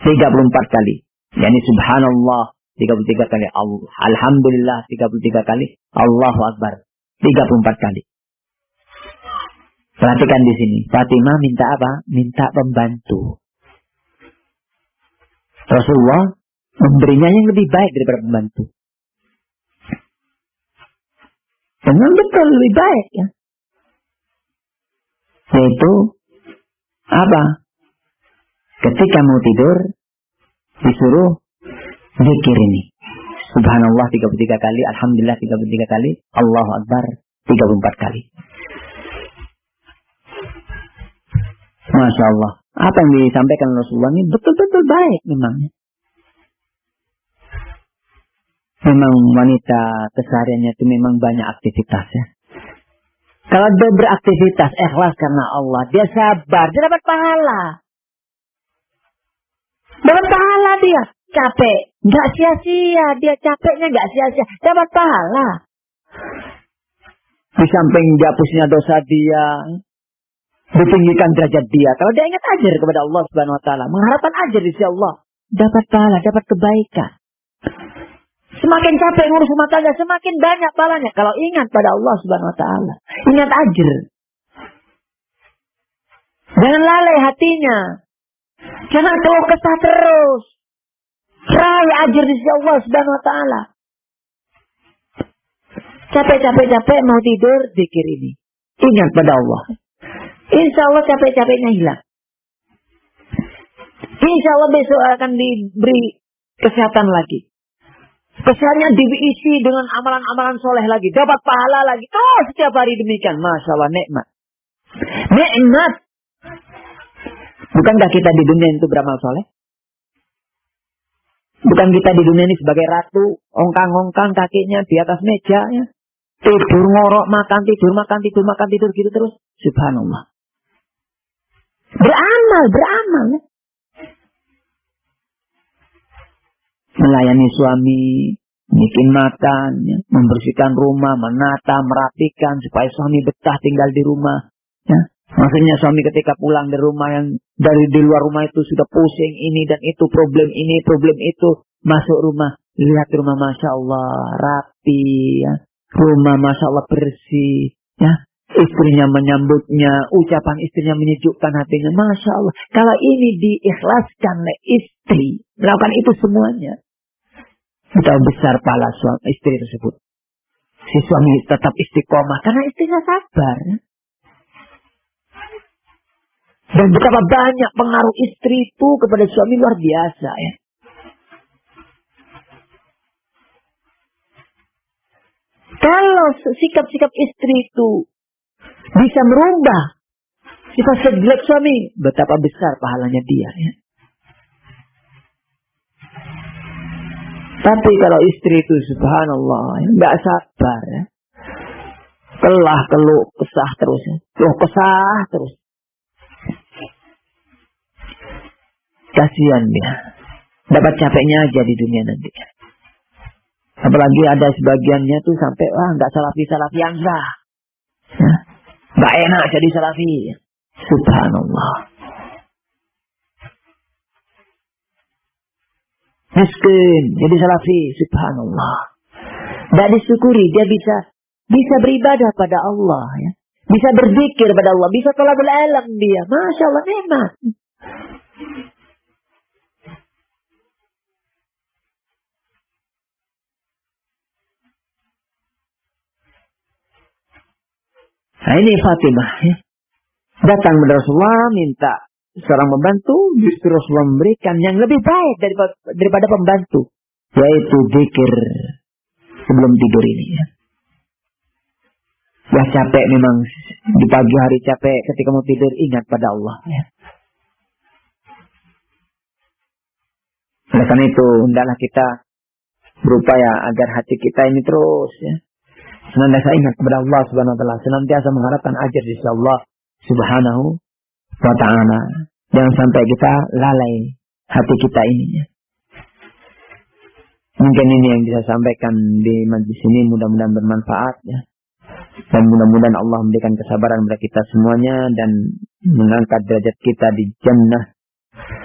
34 kali. Yani subhanallah 33 kali, alhamdulillah 33 kali, Allahu Akbar 34 kali. Perhatikan di sini. Fatimah minta apa? Minta pembantu. Rasulullah memberinya yang lebih baik daripada pembantu. Memang betul lebih baik ya. Yaitu apa? Ketika mau tidur disuruh zikir ini. Subhanallah 33 kali, alhamdulillah 33 kali, Allahu Akbar 34 kali. Masya Allah. Apa yang disampaikan Rasulullah ini betul-betul baik memangnya. Memang wanita kesehariannya itu memang banyak aktivitas ya. Kalau dia beraktivitas ikhlas karena Allah, dia sabar, dia dapat pahala. Dapat pahala dia. Capek, nggak sia-sia. Dia capeknya nggak sia-sia. Dapat pahala. Di samping dihapusnya dosa dia, ditinggikan derajat dia. Kalau dia ingat ajar kepada Allah Subhanahu Wa Taala, mengharapkan ajar di sisi Allah, dapat pahala, dapat kebaikan. Semakin capek ngurus rumah tangga, semakin banyak pahalanya. Kalau ingat pada Allah Subhanahu Wa Taala, ingat ajar. Jangan lalai hatinya. Jangan keluh kesah terus. Raih ajar di sisi Allah Subhanahu Wa Taala. Capek mau tidur, zikir ini. Ingat pada Allah. Insya Allah capek-capeknya hilang. Insya Allah besok akan diberi kesehatan lagi. Kesehatannya diisi dengan amalan-amalan soleh lagi. Dapat pahala lagi. Oh, setiap hari demikian. Masya Allah, nikmat. Nikmat. Bukankah kita di dunia itu beramal soleh? Bukan kita di dunia ini sebagai ratu, ongkang-ongkang kakinya di atas meja, ya. Tidur ngorok, makan, tidur gitu terus. Subhanallah. Beramal. Ya. Melayani suami, bikin makan, ya. Membersihkan rumah, menata, merapikan supaya suami betah tinggal di rumah. Ya. Maksudnya suami ketika pulang dari rumah yang dari di luar rumah itu sudah pusing ini dan itu, problem ini, problem itu, masuk rumah, lihat rumah Masya Allah rapi, ya. Rumah Masya Allah bersih, ya. Istrinya menyambutnya, ucapan istrinya menyejukkan hatinya, Masya Allah. Kalau ini diikhlaskan oleh istri, melakukan itu semuanya, betapa besar pahala suami istri tersebut. Si suami tetap istiqomah karena istrinya sabar. Dan betapa banyak pengaruh istri itu kepada suami luar biasa ya. Kalau sikap-sikap istri itu bisa merubah sifat jelek suami, betapa besar pahalanya dia ya. Tapi kalau istri itu subhanallah nggak sabar ya. Keluh kesah terus ya. Kasihan dia. Dapat capeknya aja di dunia nanti. Apalagi ada sebagiannya tuh sampai nggak salafi yang sah. Ya. Nggak enak jadi salafi. Subhanallah. Miskin jadi salafi. Subhanallah. Nggak disyukuri dia bisa beribadah pada Allah ya. Bisa berzikir pada Allah, bisa thalabul alam dia. Masya Allah nikmat. Nah ini Fatimah ya. Datang kepada Rasulullah minta seorang pembantu, justru Rasulullah memberikan yang lebih baik daripada pembantu, yaitu zikir sebelum tidur ini ya. Ya capek memang di pagi hari capek, ketika mau tidur ingat pada Allah ya. Oleh karena itu hendaklah kita berupaya agar hati kita ini terus ya senantiasa ingat kepada Allah Subhanahu Wa Taala, senantiasa mengharapkan ajar di sisi Allah Subhanahu Wa Taala. Jangan sampai kita lalai hati kita ini ya. Mungkin ini yang bisa sampaikan di majlis ini, mudah-mudahan bermanfaat ya. Dan mudah-mudahan Allah memberikan kesabaran kepada kita semuanya dan mengangkat derajat kita di jannah